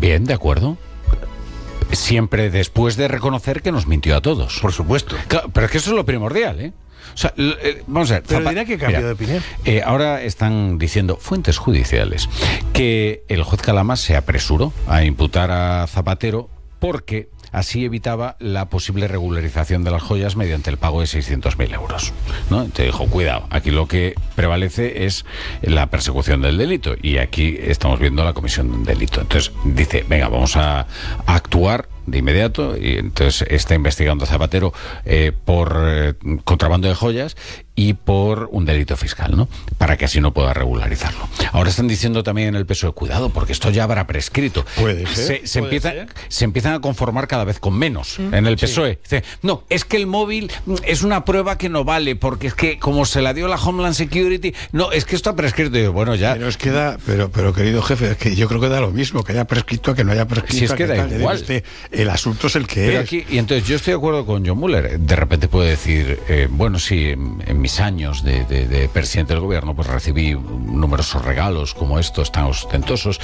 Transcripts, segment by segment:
Bien, de acuerdo. Siempre después de reconocer que nos mintió a todos. Por supuesto. Claro, pero es que eso es lo primordial, ¿eh? O sea, vamos a ver. Pero dirá que cambió de opinión. Ahora están diciendo fuentes judiciales que el juez Calamás se apresuró a imputar a Zapatero porque así evitaba la posible regularización de las joyas mediante el pago de 600.000 euros, ¿no? Entonces dijo, cuidado, aquí lo que prevalece es la persecución del delito y aquí estamos viendo la comisión de un delito. Entonces dice, venga, vamos a actuar de inmediato, y entonces está investigando a Zapatero por contrabando de joyas y por un delito fiscal, ¿no? Para que así no pueda regularizarlo. Ahora están diciendo también en el PSOE, cuidado, porque esto ya habrá prescrito. Puede ser. Se empiezan a conformar cada vez con menos en el PSOE. Dice, no, es que el móvil es una prueba que no vale, porque es que como se la dio la Homeland Security, no, es que esto ha prescrito. Y digo, bueno, ya. Pero es que da, pero querido jefe, es que yo creo que da lo mismo, que haya prescrito, que no haya prescrito. Si es que da igual. El asunto es el que pero es. Aquí, y entonces yo estoy de acuerdo con John Muller. De repente puede decir, bueno, sí, en mis años de presidente del gobierno, pues recibí numerosos regalos como estos tan ostentosos,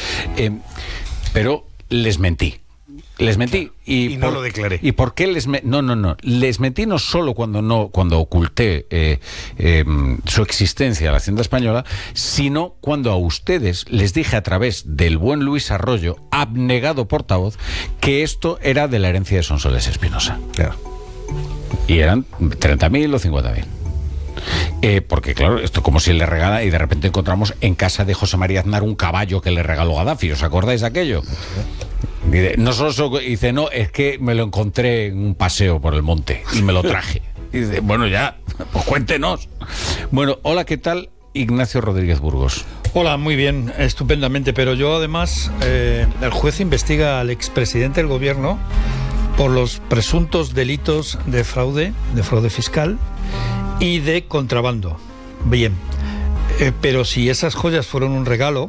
pero les mentí. Les mentí. Claro, y no lo declaré. ¿Y por qué les mentí? No. Les mentí no solo cuando oculté su existencia a la Hacienda Española, sino cuando a ustedes les dije a través del buen Luis Arroyo, abnegado portavoz, que esto era de la herencia de Sonsoles Espinosa. Claro. Y eran 30.000 o 50.000. Porque claro, esto como si le regala y de repente encontramos en casa de José María Aznar un caballo que le regaló Gaddafi. ¿Os acordáis de aquello? No solo dice, no, es que me lo encontré en un paseo por el monte y me lo traje. Y dice, bueno, ya, pues cuéntenos. Bueno, hola, ¿qué tal? Ignacio Rodríguez Burgos. Hola, muy bien, estupendamente, pero yo además, el juez investiga al expresidente del gobierno por los presuntos delitos de fraude fiscal y de contrabando. Bien, pero si esas joyas fueron un regalo,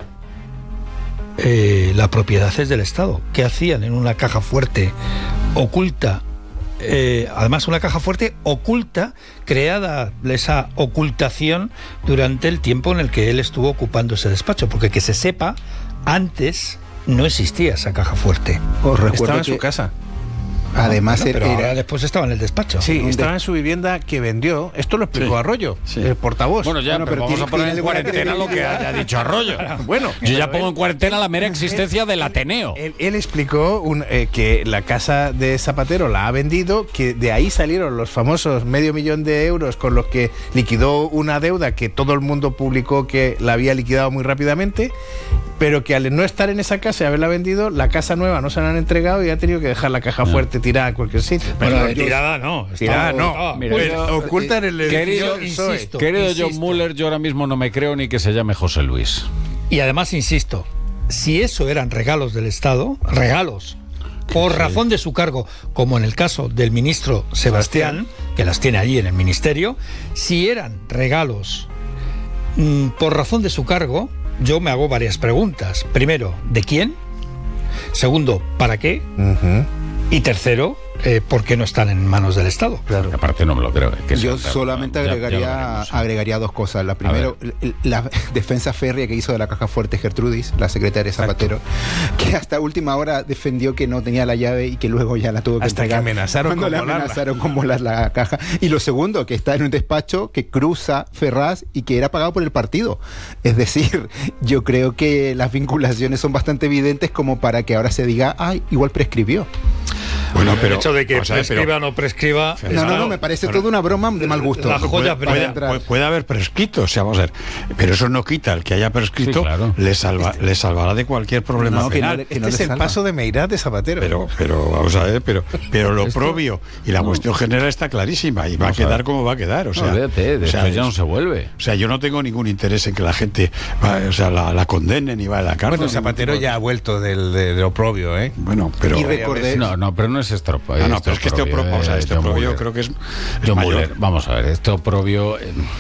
la propiedad es del Estado. ¿Qué hacían en una caja fuerte oculta? Además, una caja fuerte oculta, creada esa ocultación durante el tiempo en el que él estuvo ocupando ese despacho, porque que se sepa, antes no existía esa caja fuerte. Os recuerdo estaba en su casa. Además, pero ahora después estaba en el despacho. Sí, estaba en su vivienda que vendió. Esto lo explicó Arroyo, el portavoz. Bueno, ya, pero vamos a poner en cuarentena lo que haya dicho Arroyo. Bueno, yo ya pongo en cuarentena la mera existencia del Ateneo. Él explicó que la casa de Zapatero la ha vendido, que de ahí salieron los famosos $500.000 de euros con los que liquidó una deuda que todo el mundo publicó que la había liquidado muy rápidamente, pero que al no estar en esa casa y haberla vendido, la casa nueva no se la han entregado y ha tenido que dejar la caja fuerte tirada en cualquier sitio. Bueno, tirada no. Tirada no. Oculta en el edificio. Querido John Muller, yo ahora mismo no me creo ni que se llame José Luis. Y además, insisto, si eso eran regalos del Estado, regalos, por razón de su cargo, como en el caso del ministro Sebastián, que las tiene allí en el ministerio, si eran regalos por razón de su cargo, yo me hago varias preguntas. Primero, ¿de quién? Segundo, ¿para qué? Y tercero, ¿por qué no están en manos del Estado? Claro. Aparte no me lo creo. Yo solamente agregaría dos cosas. La primera, la defensa férrea que hizo de la caja fuerte Gertrudis, la secretaria Zapatero, que hasta última hora defendió que no tenía la llave y que luego ya la tuvo que entregar. Hasta que amenazaron con volar la caja. Y lo segundo, que está en un despacho que cruza Ferraz y que era pagado por el partido. Es decir, yo creo que las vinculaciones son bastante evidentes como para que ahora se diga, igual prescribió. Bueno, pero el hecho de que prescriba o no prescriba... No, me parece toda una broma de mal gusto. La joya puede haber prescrito, o sea, vamos a ver, pero eso no quita el que haya prescrito, sí, claro. le salvará de cualquier problema penal. Este es el paso de Meirás de Zapatero. Pero vamos a ver, pero lo propio y la cuestión general está clarísima y va a quedar como va a quedar. O sea, esto ya no se vuelve. O sea, yo no tengo ningún interés en que la gente la condenen y vaya a la cárcel. Bueno, Zapatero ya ha vuelto de lo propio, ¿eh? Bueno, pero... pero no es estropo. Pero es que este oprobio creo que es mayor. Vamos a ver, este oprobio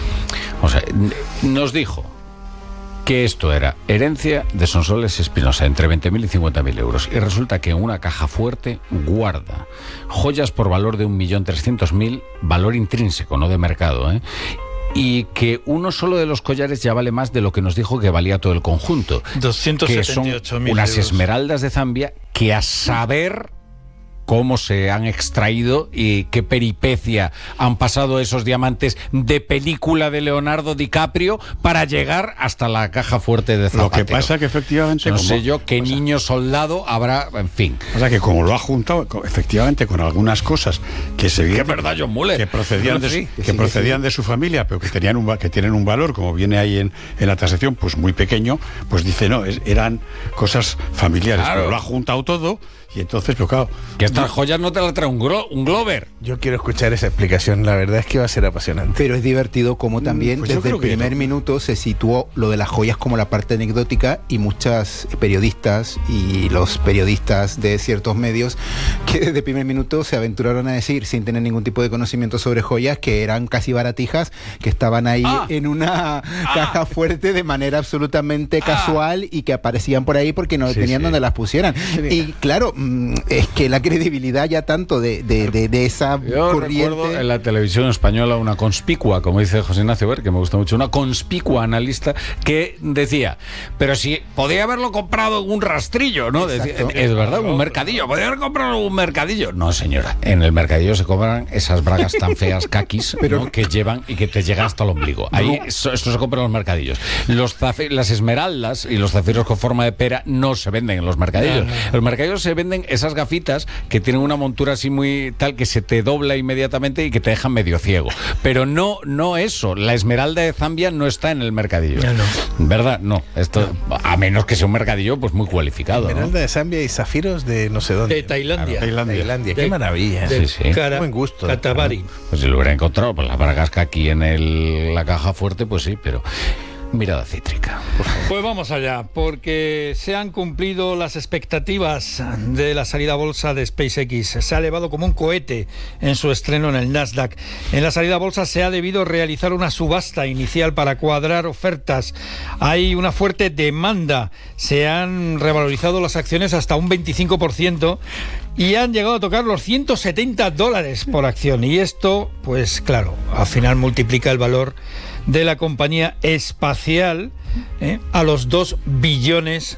nos dijo que esto era herencia de Sonsoles Espinosa, entre 20.000 y 50.000 euros. Y resulta que una caja fuerte guarda joyas por valor de 1.300.000, valor intrínseco, no de mercado, y que uno solo de los collares ya vale más de lo que nos dijo que valía todo el conjunto. 278.000 que son unas euros. esmeraldas de Zambia que a saber cómo se han extraído y qué peripecia han pasado esos diamantes de película de Leonardo DiCaprio para llegar hasta la caja fuerte de Zapatero. Lo que pasa que efectivamente... No sé yo qué niño soldado habrá, en fin. O sea que como lo ha juntado efectivamente con algunas cosas que se ¿Qué verdad, John Muller? que procedían de su familia, pero que tienen un valor, como viene ahí en la transacción, pues muy pequeño, pues dice, no, eran cosas familiares. Claro. Pero lo ha juntado todo y entonces, pero claro... Que estas joyas no te las trae un Glover. Yo quiero escuchar esa explicación, la verdad es que va a ser apasionante. Pero es divertido como también pues yo desde el creo que primer minuto se situó lo de las joyas como la parte anecdótica, y muchas periodistas y los periodistas de ciertos medios que desde el primer minuto se aventuraron a decir, sin tener ningún tipo de conocimiento sobre joyas, que eran casi baratijas, que estaban ahí en una caja fuerte de manera absolutamente casual y que aparecían por ahí porque no tenían donde las pusieran. Y claro, es que la credibilidad ya tanto de esa Yo corriente... recuerdo en la televisión española una conspicua, como dice José Ignacio Ver, que me gusta mucho, una conspicua analista que decía, pero si podía haberlo comprado en un rastrillo, ¿no? Decía, es verdad, un mercadillo, podía haber comprado en un mercadillo. No, señora, en el mercadillo se compran esas bragas tan feas, caquis, ¿no? Que llevan y que te llega hasta el ombligo. Ahí esto se compra en los mercadillos. Las esmeraldas y los zafiros con forma de pera no se venden en los mercadillos. En los mercadillos se venden esas gafitas que tienen una montura así muy tal que se te dobla inmediatamente y que te dejan medio ciego. Pero no eso. La esmeralda de Zambia no está en el mercadillo. ¿Verdad? No. Esto, a menos que sea un mercadillo pues muy cualificado. Esmeralda de Zambia y zafiros de no sé dónde. De Tailandia. Claro, Tailandia. Qué maravilla. Sí, sí. Buen gusto. Katabari. Pues si lo hubiera encontrado, pues la bragasca aquí en la caja fuerte, pues sí, pero... Mirada cítrica, por favor. Pues vamos allá, porque se han cumplido las expectativas de la salida a bolsa de SpaceX. Se ha elevado como un cohete en su estreno en el Nasdaq. En la salida a bolsa se ha debido realizar una subasta inicial para cuadrar ofertas. Hay una fuerte demanda. Se han revalorizado las acciones hasta un 25% y han llegado a tocar los $170 por acción. Y esto, pues claro, al final multiplica el valor de la compañía espacial a los $2 billones.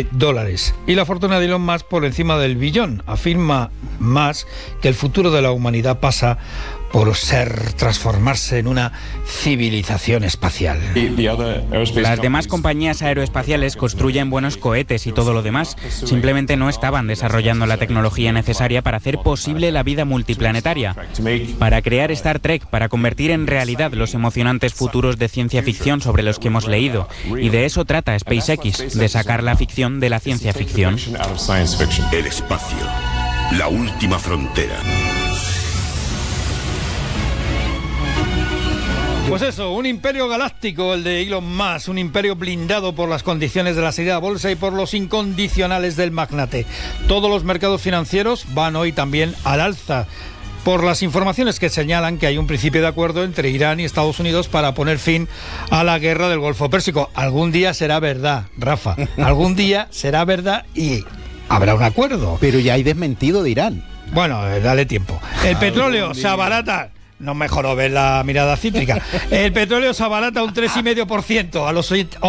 Y la fortuna de Elon Musk por encima del billón. Afirma Musk que el futuro de la humanidad pasa por transformarse en una civilización espacial. Las demás compañías aeroespaciales construyen buenos cohetes y todo lo demás. Simplemente no estaban desarrollando la tecnología necesaria para hacer posible la vida multiplanetaria, para crear Star Trek, para convertir en realidad los emocionantes futuros de ciencia ficción sobre los que hemos leído. Y de eso trata SpaceX, de sacar la ficción de la ciencia ficción. El espacio, la última frontera. Pues eso, un imperio galáctico, el de Elon Musk, un imperio blindado por las condiciones de la salida a bolsa y por los incondicionales del magnate. Todos los mercados financieros van hoy también al alza, por las informaciones que señalan que hay un principio de acuerdo entre Irán y Estados Unidos para poner fin a la guerra del Golfo Pérsico. Algún día será verdad, Rafa, algún día será verdad y habrá un acuerdo. Pero ya hay desmentido de Irán. Bueno, dale tiempo. El petróleo se abarata. No mejoró ver la mirada cítrica. El petróleo se abarata un 3,5% a los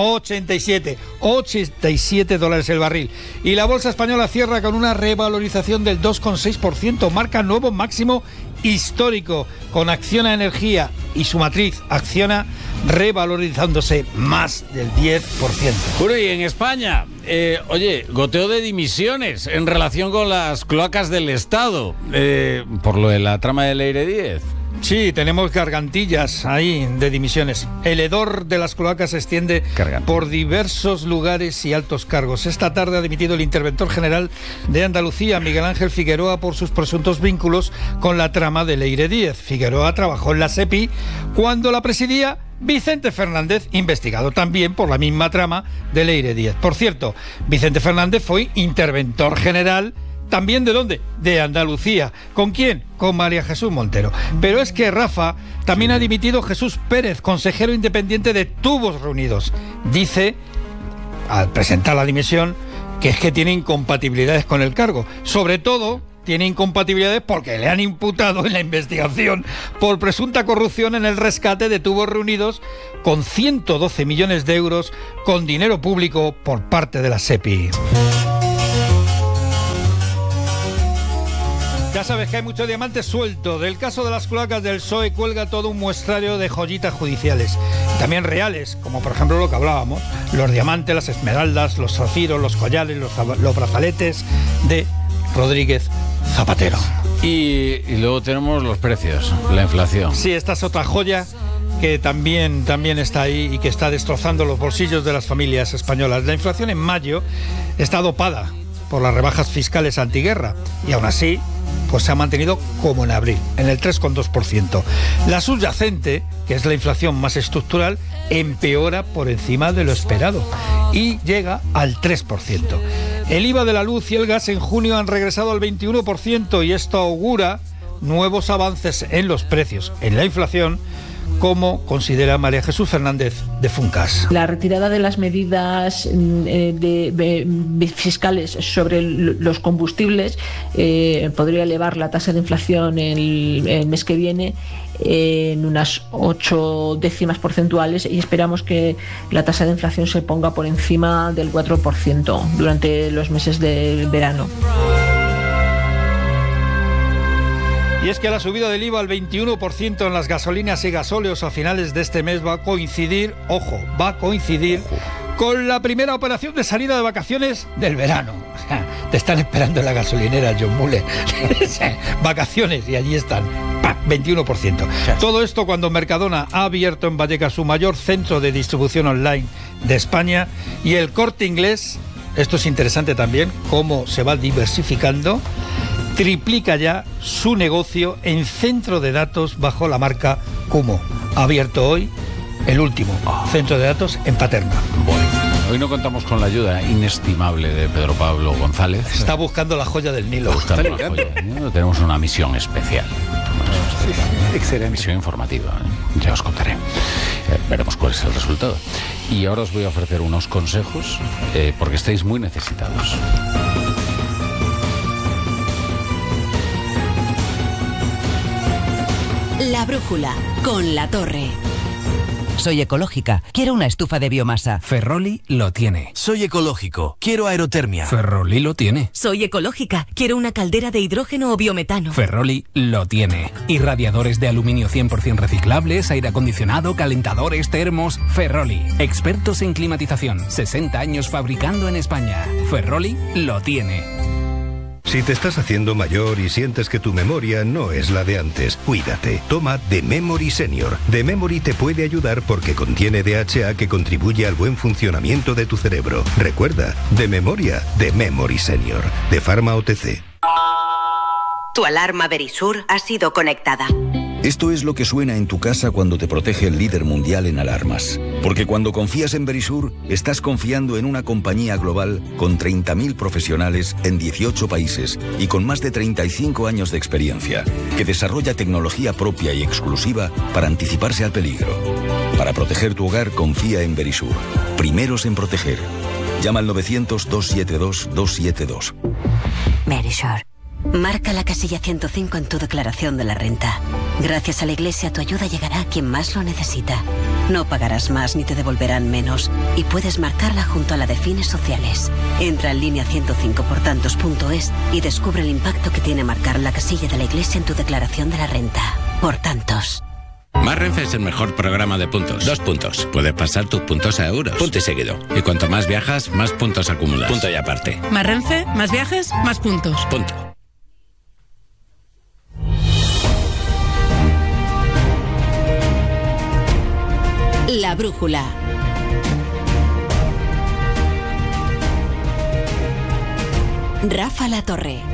$87 el barril. Y la bolsa española cierra con una revalorización del 2,6%. Marca nuevo máximo histórico, con Acciona Energía y su matriz Acciona revalorizándose más del 10%. Bueno, y en España, goteo de dimisiones en relación con las cloacas del Estado, por lo de la trama de Leire 10. Sí, tenemos gargantillas ahí de dimisiones. El hedor de las cloacas se extiende por diversos lugares y altos cargos. Esta tarde ha dimitido el interventor general de Andalucía, Miguel Ángel Figueroa, por sus presuntos vínculos con la trama de Leire 10. Figueroa trabajó en la SEPI cuando la presidía Vicente Fernández, investigado también por la misma trama de Leire 10. Por cierto, Vicente Fernández fue interventor general también. ¿De dónde? De Andalucía. ¿Con quién? Con María Jesús Montero. Pero es que, Rafa, también ha dimitido Jesús Pérez, consejero independiente de Tubos Reunidos. Dice, al presentar la dimisión, que es que tiene incompatibilidades con el cargo. Sobre todo, tiene incompatibilidades porque le han imputado en la investigación por presunta corrupción en el rescate de Tubos Reunidos con 112 millones de euros con dinero público por parte de la SEPI. Ya sabes que hay mucho diamante suelto. Del caso de las cloacas del PSOE cuelga todo un muestrario de joyitas judiciales. También reales, como por ejemplo lo que hablábamos, los diamantes, las esmeraldas, los zafiros, los collares, los brazaletes de Rodríguez Zapatero. Y luego tenemos los precios, la inflación. Sí, esta es otra joya que también está ahí y que está destrozando los bolsillos de las familias españolas. La inflación en mayo está dopada por las rebajas fiscales antiguerra y aún así pues se ha mantenido como en abril, en el 3,2%. La subyacente, que es la inflación más estructural, empeora por encima de lo esperado y llega al 3%. El IVA de la luz y el gas en junio han regresado al 21% y esto augura nuevos avances en los precios, en la inflación, como considera María Jesús Fernández de Funcas. La retirada de las medidas fiscales sobre los combustibles podría elevar la tasa de inflación el mes que viene en unas 8 décimas porcentuales y esperamos que la tasa de inflación se ponga por encima del 4% durante los meses del verano. Y es que la subida del IVA al 21% en las gasolinas y gasóleos a finales de este mes va a coincidir con la primera operación de salida de vacaciones del verano. O sea, te están esperando en la gasolinera, John Muller. Vacaciones, y allí están. ¡Pam! 21%. Todo esto cuando Mercadona ha abierto en Vallecas su mayor centro de distribución online de España y el Corte Inglés, esto es interesante también, cómo se va diversificando, triplica ya su negocio en centro de datos bajo la marca Kumo. Ha abierto hoy el último centro de datos en Paterna. Bueno, hoy no contamos con la ayuda inestimable de Pedro Pablo González. Está buscando la joya del Nilo. Tenemos una misión especial. Excelente. Misión informativa. Ya os contaré. Veremos cuál es el resultado. Y ahora os voy a ofrecer unos consejos porque estáis muy necesitados. La brújula, con La Torre. Soy ecológica, quiero una estufa de biomasa. Ferroli lo tiene. Soy ecológico, quiero aerotermia. Ferroli lo tiene. Soy ecológica, quiero una caldera de hidrógeno o biometano. Ferroli lo tiene. Y radiadores de aluminio 100% reciclables, aire acondicionado, calentadores, termos. Ferroli, expertos en climatización, 60 años fabricando en España. Ferroli lo tiene. Si te estás haciendo mayor y sientes que tu memoria no es la de antes, cuídate. Toma The Memory Senior. The Memory te puede ayudar porque contiene DHA que contribuye al buen funcionamiento de tu cerebro. Recuerda, de memoria, The Memory Senior. De Pharma OTC. Tu alarma Verisur ha sido conectada. Esto es lo que suena en tu casa cuando te protege el líder mundial en alarmas. Porque cuando confías en Verisur, estás confiando en una compañía global con 30.000 profesionales en 18 países y con más de 35 años de experiencia, que desarrolla tecnología propia y exclusiva para anticiparse al peligro. Para proteger tu hogar, confía en Verisur. Primeros en proteger. Llama al 900-272-272. Verisur. Marca la casilla 105 en tu declaración de la renta. Gracias a la Iglesia, tu ayuda llegará a quien más lo necesita. No pagarás más ni te devolverán menos. Y puedes marcarla junto a la de fines sociales. Entra en línea 105portantos.es y descubre el impacto que tiene marcar la casilla de la Iglesia en tu declaración de la renta. Por tantos. Más Renfe es el mejor programa de puntos. 2 puntos. Puedes pasar tus puntos a euros. Punto y seguido. Y cuanto más viajas, más puntos acumulas. Punto y aparte. Más Renfe, más viajes, más puntos. Punto. La brújula. Rafa La Torre.